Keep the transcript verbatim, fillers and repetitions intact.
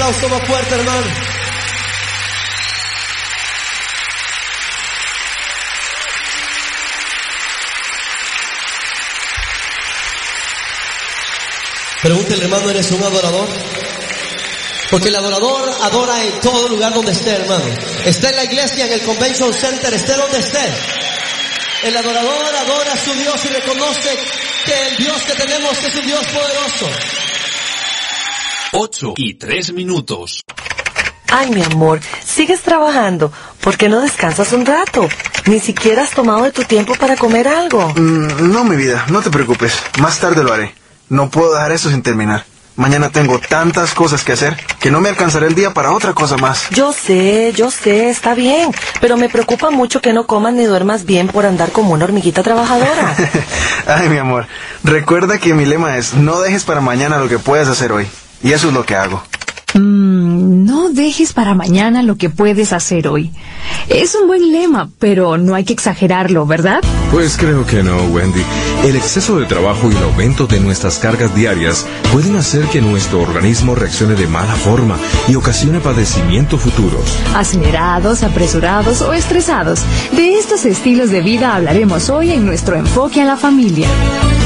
aplauso más fuerte, hermano. Pregúntele, hermano, ¿eres un adorador? Porque el adorador adora en todo lugar donde esté, hermano. Esté en la iglesia, en el convention center, esté donde esté. El adorador adora a su Dios y reconoce que el Dios que tenemos es un Dios poderoso. Ocho y tres minutos. Ay, mi amor, sigues trabajando. ¿Por qué no descansas un rato? Ni siquiera has tomado de tu tiempo para comer algo. Mm, no, mi vida, no te preocupes. Más tarde lo haré. No puedo dejar eso sin terminar. Mañana tengo tantas cosas que hacer que no me alcanzará el día para otra cosa más. Yo sé, yo sé, está bien. Pero me preocupa mucho que no comas ni duermas bien por andar como una hormiguita trabajadora. Ay, mi amor, recuerda que mi lema es no dejes para mañana lo que puedes hacer hoy. Y eso es lo que hago. Mm, no dejes para mañana lo que puedes hacer hoy. Es un buen lema, pero no hay que exagerarlo, ¿verdad? Pues creo que no, Wendy. El exceso de trabajo y el aumento de nuestras cargas diarias pueden hacer que nuestro organismo reaccione de mala forma y ocasione padecimientos futuros. Acelerados, apresurados o estresados. De estos estilos de vida hablaremos hoy en nuestro enfoque a la familia.